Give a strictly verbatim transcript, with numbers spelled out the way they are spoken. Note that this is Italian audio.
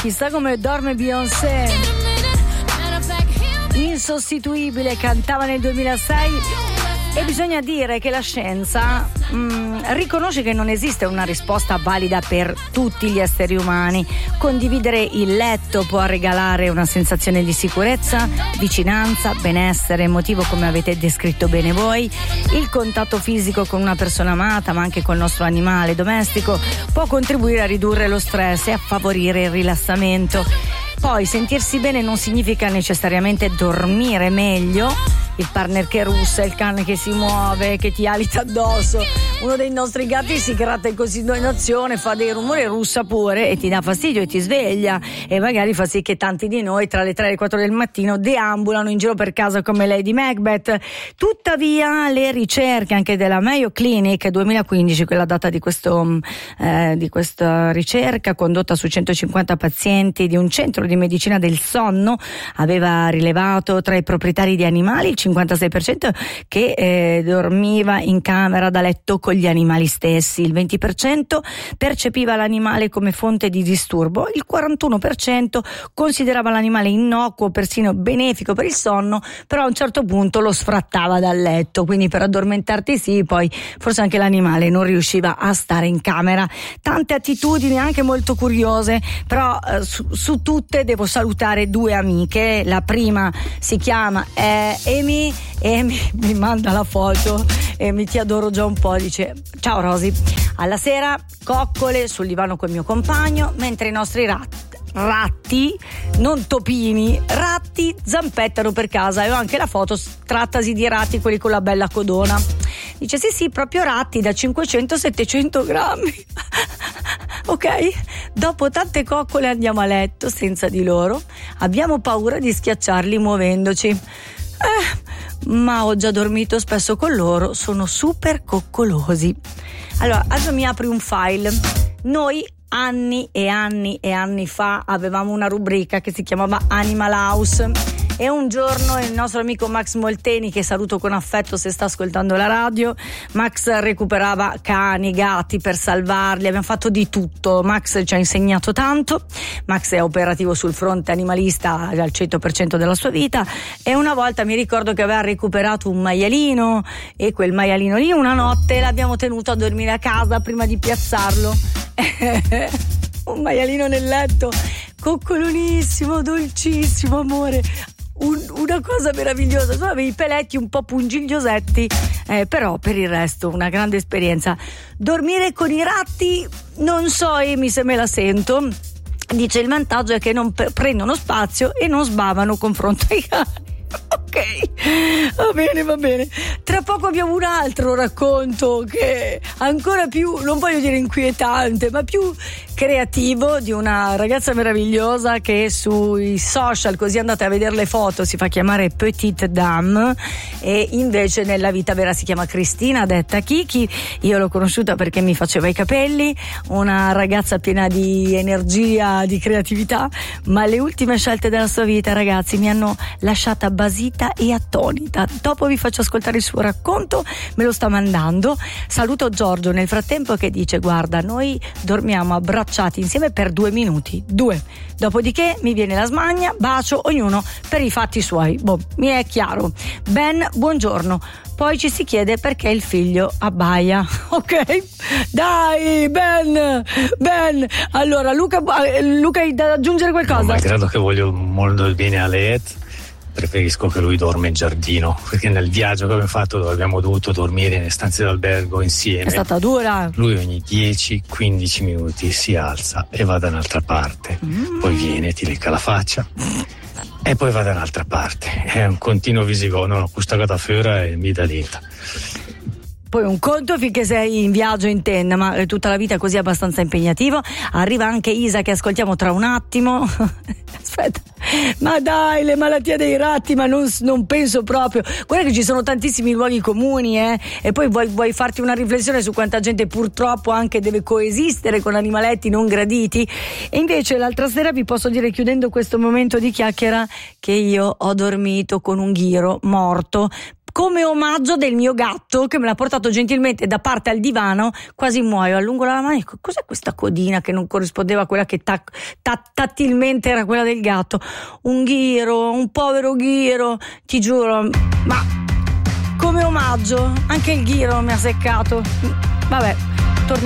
Chissà come dorme Beyoncé, insostituibile, cantava nel duemilasei. E bisogna dire che la scienza mh, riconosce che non esiste una risposta valida per tutti gli esseri umani. Condividere il letto può regalare una sensazione di sicurezza, vicinanza, benessere emotivo, come avete descritto bene voi. Il contatto fisico con una persona amata, ma anche col nostro animale domestico, può contribuire a ridurre lo stress e a favorire il rilassamento. Poi sentirsi bene non significa necessariamente dormire meglio. Il partner che russa, il cane che si muove, che ti alita addosso. Uno dei nostri gatti si gratta in continuazione, fa dei rumori, russa pure e ti dà fastidio e ti sveglia, e magari fa sì che tanti di noi tra le tre e le quattro del mattino deambulano in giro per casa come Lady Macbeth. Tuttavia le ricerche anche della Mayo Clinic duemilaquindici, quella data di questo eh, di questa ricerca condotta su centocinquanta pazienti di un centro di medicina del sonno, aveva rilevato tra i proprietari di animali il cinquantasei per cento che eh, dormiva in camera da letto con gli animali stessi, il venti per cento percepiva l'animale come fonte di disturbo, il quarantuno per cento considerava l'animale innocuo, persino benefico per il sonno, però a un certo punto lo sfrattava dal letto, quindi per addormentarti sì, poi forse anche l'animale non riusciva a stare in camera. Tante attitudini anche molto curiose, però eh, su, su tutte devo salutare due amiche. La prima si chiama eh, Amy e mi, mi manda la foto e mi ti adoro già un po', dice: ciao Rosy, alla sera coccole sul divano col mio compagno mentre i nostri ratti ratti, non topini, ratti zampettano per casa, e ho anche la foto, trattasi di ratti quelli con la bella codona. Dice sì sì, proprio ratti da cinquecento settecento grammi. Ok, dopo tante coccole andiamo a letto senza di loro, abbiamo paura di schiacciarli muovendoci. Eh, ma ho già dormito spesso con loro, sono super coccolosi. Allora, adesso mi apri un file. Noi anni e anni e anni fa avevamo una rubrica che si chiamava Animal House, e un giorno il nostro amico Max Molteni, che saluto con affetto se sta ascoltando la radio, Max recuperava cani, gatti per salvarli, abbiamo fatto di tutto. Max ci ha insegnato tanto, Max è operativo sul fronte animalista al cento per cento della sua vita, e una volta mi ricordo che aveva recuperato un maialino, e quel maialino lì una notte l'abbiamo tenuto a dormire a casa prima di piazzarlo. Un maialino nel letto, coccolonissimo, dolcissimo, amore, un, una cosa meravigliosa. Solo avevi i peletti un po' pungigliosetti, eh, però per il resto una grande esperienza. Dormire con i ratti, non so Amy se me la sento. Dice il vantaggio è che non p- prendono spazio e non sbavano confronto ai cani. Ok, va bene, va bene. Tra poco abbiamo un altro racconto che ancora più, non voglio dire inquietante, ma più creativo, di una ragazza meravigliosa che sui social, così andate a vedere le foto, si fa chiamare Petite Dame, e invece nella vita vera si chiama Cristina, detta Kiki. Io l'ho conosciuta perché mi faceva i capelli, una ragazza piena di energia, di creatività, ma le ultime scelte della sua vita, ragazzi, mi hanno lasciata basita e attonita. Dopo vi faccio ascoltare il suo racconto, me lo sta mandando. Saluto Giorgio nel frattempo, che dice: guarda, noi dormiamo abbracciati insieme per due minuti, due, dopodiché mi viene la smania, bacio, ognuno per i fatti suoi. Boh, mi è chiaro. Ben, buongiorno. Poi ci si chiede perché il figlio abbaia. Ok, dai Ben, Ben. Allora Luca, Luca hai da aggiungere qualcosa? No, malgrado che voglio molto il bene a Leet, preferisco che lui dorma in giardino, perché nel viaggio che abbiamo fatto, dove abbiamo dovuto dormire in stanze d'albergo insieme, è stata dura. Lui ogni dieci quindici minuti si alza e va da un'altra parte, mm. poi viene, ti lecca la faccia e poi va da un'altra parte. È un continuo visigono, no, questa catafora e mi dà lenta. Poi un conto finché sei in viaggio in tenda, ma tutta la vita così è abbastanza impegnativo. Arriva anche Isa, che ascoltiamo tra un attimo. Aspetta, ma dai, le malattie dei ratti, ma non, non penso proprio. Guarda che ci sono tantissimi luoghi comuni, eh? E poi vuoi, vuoi farti una riflessione su quanta gente purtroppo anche deve coesistere con animaletti non graditi. E invece l'altra sera vi posso dire, chiudendo questo momento di chiacchiera, che io ho dormito con un ghiro morto, come omaggio del mio gatto che me l'ha portato gentilmente da parte al divano, quasi muoio, allungo la mano e dico: cos'è questa codina che non corrispondeva a quella che tac, tac, tattilmente era quella del gatto? Un ghiro, un povero ghiro, ti giuro, ma come omaggio anche il ghiro mi ha seccato. Vabbè.